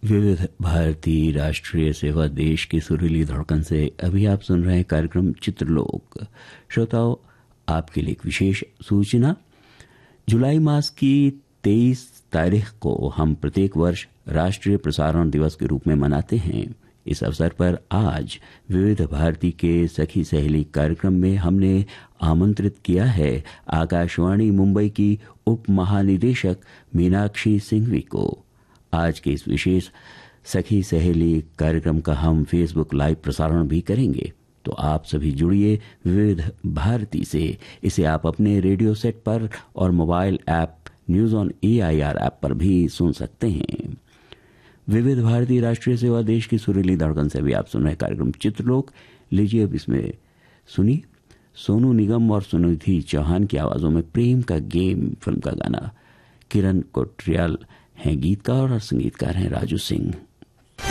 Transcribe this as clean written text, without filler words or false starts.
विविध भारती राष्ट्रीय सेवा देश की सुरीली धड़कन से अभी आप सुन रहे हैं कार्यक्रम चित्रलोक। श्रोताओं, आपके लिए एक विशेष सूचना। जुलाई मास की 23 तारीख को हम प्रत्येक वर्ष राष्ट्रीय प्रसारण दिवस के रूप में मनाते हैं। इस अवसर पर आज विविध भारती के सखी सहेली कार्यक्रम में हमने आमंत्रित किया है आकाशवाणी मुंबई की उप महानिदेशक मीनाक्षी सिंघवी को। आज के इस विशेष सखी सहेली कार्यक्रम का हम फेसबुक लाइव प्रसारण भी करेंगे, तो आप सभी जुड़िए विविध भारती से। इसे आप अपने रेडियो सेट पर और mobile app news on AIR app पर भी सुन सकते हैं। विविध भारती राष्ट्रीय सेवा देश की सुरीली धड़कन से भी आप सुन रहे कार्यक्रम चित्रलोक। लीजिए अब इसमें सुनिए सोनू निगम और सुनिधि चौहान की आवाजों में प्रेम का गेम फिल्म का गाना। किरण कोट्रियाल हैं गीतकार और संगीतकार हैं राजू सिंह।